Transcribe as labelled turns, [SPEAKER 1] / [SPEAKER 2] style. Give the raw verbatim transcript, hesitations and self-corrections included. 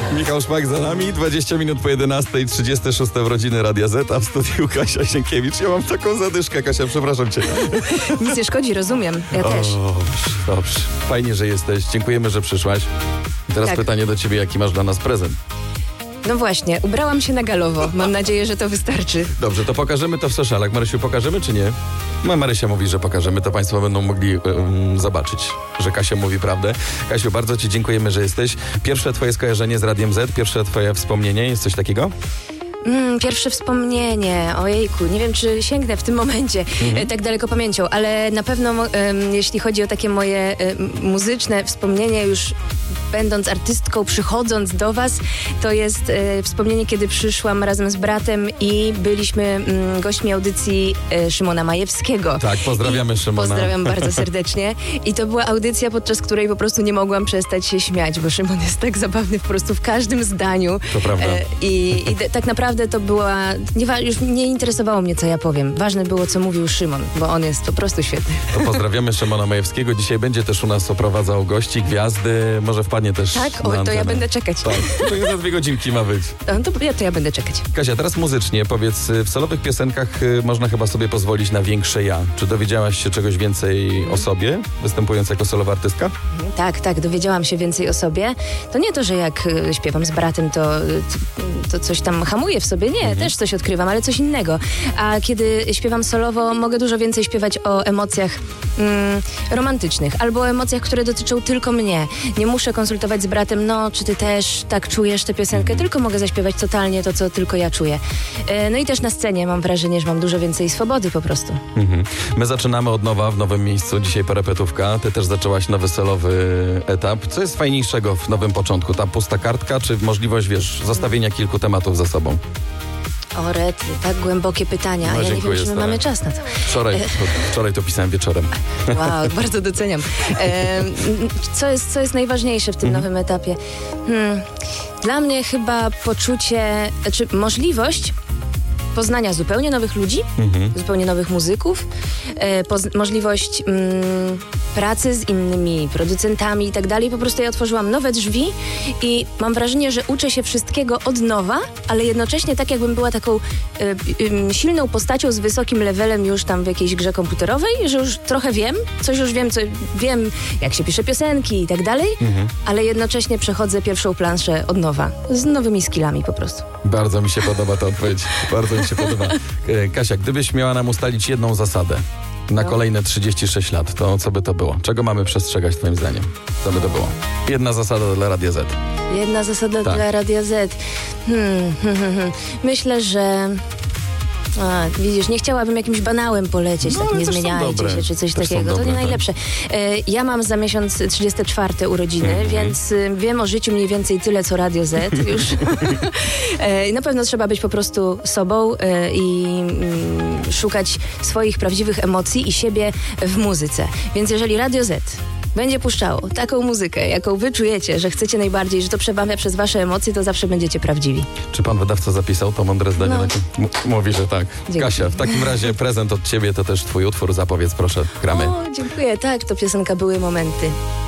[SPEAKER 1] Michał Szpak za nami, dwadzieścia minut po jedenastej, trzydzieste szóste urodziny Radia Z, a w studiu Kasia Sienkiewicz. Ja mam taką zadyszkę, Kasia, przepraszam cię.
[SPEAKER 2] Nic nie szkodzi, rozumiem. Ja też.
[SPEAKER 1] O, dobrze. Fajnie, że jesteś. Dziękujemy, że przyszłaś. I teraz
[SPEAKER 2] Tak.
[SPEAKER 1] pytanie do ciebie, jaki masz dla nas prezent?
[SPEAKER 2] No właśnie, ubrałam się na galowo. Mam nadzieję, że to wystarczy.
[SPEAKER 1] Dobrze, to pokażemy to w socialach. Marysiu, pokażemy czy nie? No, Marysia mówi, że pokażemy, to państwo będą mogli um, zobaczyć, że Kasia mówi prawdę. Kasiu, bardzo ci dziękujemy, że jesteś. Pierwsze twoje skojarzenie z Radiem Z, pierwsze twoje wspomnienie, jest coś takiego?
[SPEAKER 2] Mm, pierwsze wspomnienie, ojejku, nie wiem, czy sięgnę w tym momencie mhm. tak daleko pamięcią, ale na pewno um, jeśli chodzi o takie moje um, muzyczne wspomnienie, już będąc artystką, przychodząc do was, to jest e, wspomnienie, kiedy przyszłam razem z bratem i byliśmy mm, gośćmi audycji e, Szymona Majewskiego.
[SPEAKER 1] Tak, pozdrawiamy
[SPEAKER 2] I
[SPEAKER 1] Szymona.
[SPEAKER 2] Pozdrawiam bardzo serdecznie. I to była audycja, podczas której po prostu nie mogłam przestać się śmiać, bo Szymon jest tak zabawny po prostu w każdym zdaniu.
[SPEAKER 1] To prawda.
[SPEAKER 2] E, I i d- tak naprawdę to była... Nie, wa- już nie interesowało mnie, co ja powiem. Ważne było, co mówił Szymon, bo on jest po prostu świetny.
[SPEAKER 1] To pozdrawiamy Szymona Majewskiego. Dzisiaj będzie też u nas oprowadzał gości, gwiazdy. Może wpadnie też
[SPEAKER 2] Tak?
[SPEAKER 1] na
[SPEAKER 2] O, to ja
[SPEAKER 1] antenę.
[SPEAKER 2] będę czekać.
[SPEAKER 1] Tak, to już za dwie godzinki ma być.
[SPEAKER 2] No, to, ja, to ja będę czekać.
[SPEAKER 1] Kasia, teraz muzycznie powiedz, w solowych piosenkach y, można chyba sobie pozwolić na większe ja. Czy dowiedziałaś się czegoś więcej o sobie, występując jako solowa artystka?
[SPEAKER 2] Tak, tak, dowiedziałam się więcej o sobie. To nie to, że jak y, śpiewam z bratem, to, y, to coś tam hamuję w sobie. Nie,
[SPEAKER 1] Mhm.
[SPEAKER 2] też coś odkrywam, ale coś innego. A kiedy śpiewam solowo, mogę dużo więcej śpiewać o emocjach mm, romantycznych albo o emocjach, które dotyczą tylko mnie. Nie muszę konsultować z bratem, no, czy ty też tak czujesz tę piosenkę, tylko mogę zaśpiewać totalnie to, co tylko ja czuję. Y, no i też na scenie mam wrażenie, że mam dużo więcej swobody po prostu.
[SPEAKER 1] Mhm. My zaczynamy od nowa w nowym miejscu. Dzisiaj parapetówka. Ty też zaczęłaś nowy solowy etap. Co jest fajniejszego w nowym początku? Ta pusta kartka, czy możliwość, wiesz, zostawienia kilku tematów za sobą?
[SPEAKER 2] O rety, tak głębokie pytania.
[SPEAKER 1] No,
[SPEAKER 2] ja nie
[SPEAKER 1] dziękuję,
[SPEAKER 2] wiem, czy my
[SPEAKER 1] stara.
[SPEAKER 2] mamy czas na to.
[SPEAKER 1] Wczoraj, wczoraj to pisałem wieczorem.
[SPEAKER 2] Wow, bardzo doceniam. E, co, jest, co jest najważniejsze w tym
[SPEAKER 1] Mhm.
[SPEAKER 2] nowym etapie? Hmm. Dla mnie chyba poczucie, znaczy możliwość poznania zupełnie nowych ludzi,
[SPEAKER 1] Mhm.
[SPEAKER 2] zupełnie nowych muzyków, e, poz- możliwość mm, pracy z innymi producentami i tak dalej. Po prostu ja otworzyłam nowe drzwi i mam wrażenie, że uczę się wszystkiego od nowa, ale jednocześnie tak jakbym była taką e, e, silną postacią z wysokim levelem już tam w jakiejś grze komputerowej, że już trochę wiem, coś już wiem, co, wiem jak się pisze piosenki i tak dalej,
[SPEAKER 1] Mhm.
[SPEAKER 2] ale jednocześnie przechodzę pierwszą planszę od nowa, z nowymi skillami po prostu.
[SPEAKER 1] Bardzo mi się podoba ta odpowiedź. Bardzo mi się podoba. E, Kasia, gdybyś miała nam ustalić jedną zasadę na
[SPEAKER 2] No. kolejne
[SPEAKER 1] kolejne trzydzieści sześć lat, to co by to było? Czego mamy przestrzegać twoim zdaniem? Co by to było? Jedna zasada dla Radia Z.
[SPEAKER 2] Jedna zasada
[SPEAKER 1] Tak.
[SPEAKER 2] dla Radia Z. Hmm, hmm, hmm, hmm. Myślę, że... A, widzisz, nie chciałabym jakimś banałem polecieć,
[SPEAKER 1] No,
[SPEAKER 2] tak
[SPEAKER 1] ale
[SPEAKER 2] nie
[SPEAKER 1] też są
[SPEAKER 2] zmieniajcie
[SPEAKER 1] dobre.
[SPEAKER 2] się, czy coś
[SPEAKER 1] Też są
[SPEAKER 2] takiego. To
[SPEAKER 1] dobre,
[SPEAKER 2] nie
[SPEAKER 1] tak.
[SPEAKER 2] najlepsze. E, ja mam za miesiąc trzydzieste czwarte urodziny,
[SPEAKER 1] Mhm.
[SPEAKER 2] więc y, wiem o życiu mniej więcej tyle, co Radio Z już. e, na pewno trzeba być po prostu sobą e, i mm, szukać swoich prawdziwych emocji i siebie w muzyce. Więc jeżeli Radio Z będzie puszczało taką muzykę, jaką wy czujecie, że chcecie najbardziej, że to przemawia przez wasze emocje, to zawsze będziecie prawdziwi.
[SPEAKER 1] Czy pan wydawca zapisał to mądre zdanie?
[SPEAKER 2] No.
[SPEAKER 1] Na kim- M- mówi, że tak.
[SPEAKER 2] Dzięki.
[SPEAKER 1] Kasia, w takim razie prezent od ciebie to też twój utwór. Zapowiedz proszę. Gramy.
[SPEAKER 2] O, dziękuję. Tak, to piosenka Były Momenty.